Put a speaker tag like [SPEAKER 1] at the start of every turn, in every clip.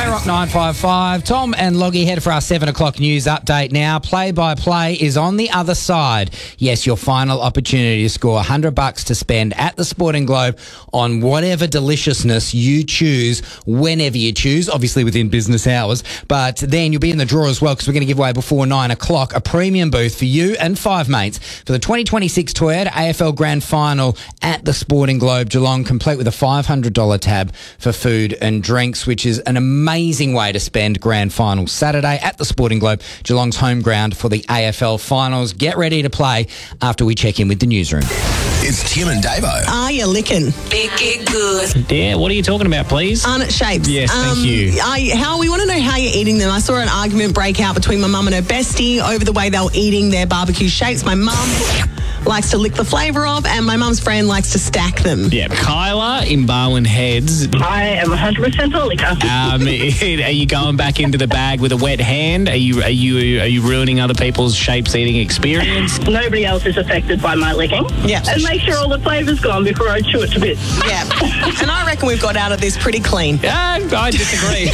[SPEAKER 1] K-Rock 955. Tom and Loggy head for our 7 o'clock news update now. Play-by-play is on the other side. Yes, your final opportunity to score $100 to spend at the Sporting Globe on whatever deliciousness you choose, whenever you choose, obviously within business hours. But then you'll be in the draw as well, because we're going to give away before 9 o'clock a premium booth for you and 5 mates for the 2026 Toyota AFL Grand Final at the Sporting Globe Geelong, complete with a $500 tab for food and drinks, which is an amazing way to spend Grand Final Saturday at the Sporting Globe, Geelong's home ground for the AFL Finals. Get ready to play after we check in with the newsroom.
[SPEAKER 2] It's Tim and Davo.
[SPEAKER 3] Are you licking?
[SPEAKER 4] Big it good.
[SPEAKER 5] Yeah, what are you talking about, please?
[SPEAKER 3] Arnott Shapes.
[SPEAKER 5] Yes, thank you.
[SPEAKER 3] We want to know how you're eating them. I saw an argument break out between my mum and her bestie over the way they were eating their barbecue shapes. My mum likes to lick the flavour of, and my mum's friend likes to stack them.
[SPEAKER 5] Yeah, Kyla in Barwon Heads.
[SPEAKER 6] I am 100% a licker.
[SPEAKER 5] Are you going back into the bag with a wet hand? Are you ruining other people's shapes eating experience?
[SPEAKER 6] Nobody else is affected by my licking.
[SPEAKER 3] Yeah.
[SPEAKER 6] And make sure all the flavour's gone before I chew it to bits.
[SPEAKER 3] Yeah. And I reckon we've got out of this pretty clean.
[SPEAKER 5] I disagree.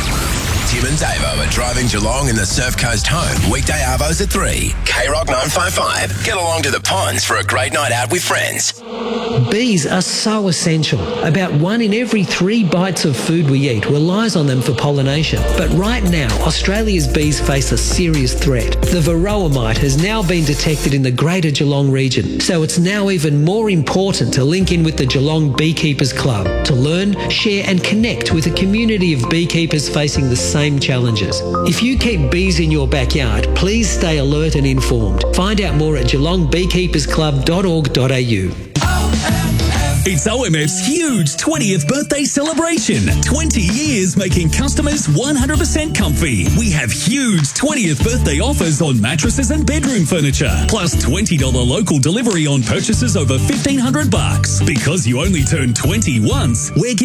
[SPEAKER 2] Tim and Davo are driving Geelong in the Surf Coast home. Weekday arvos at 3. K-Rock 955. Get along to the ponds for a great night out with friends.
[SPEAKER 7] Bees are so essential. About 1 in every 3 bites of food we eat relies on them for pollination. But right now, Australia's bees face a serious threat. The varroa mite has now been detected in the Greater Geelong region, so it's now even more important to link in with the Geelong Beekeepers Club to learn, share and connect with a community of beekeepers facing the same challenges. If you keep bees in your backyard, please stay alert and informed. Find out more at geelongbeekeepersclub.org.au.
[SPEAKER 8] It's OMF's huge 20th birthday celebration. 20 years making customers 100% comfy. We have huge 20th birthday offers on mattresses and bedroom furniture, plus $20 local delivery on purchases over $1,500. Because you only turn 20 once, we're giving